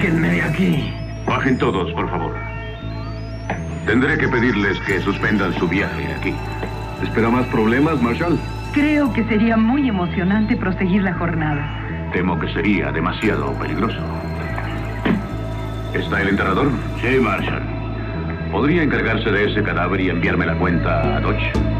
¡Sáquenme de aquí! Bajen todos, por favor. Tendré que pedirles que suspendan su viaje aquí. ¿Espera más problemas, Marshal? Creo que sería muy emocionante proseguir la jornada. Temo que sería demasiado peligroso. ¿Está el enterrador? Sí, Marshal. ¿Podría encargarse de ese cadáver y enviarme la cuenta a Dodge?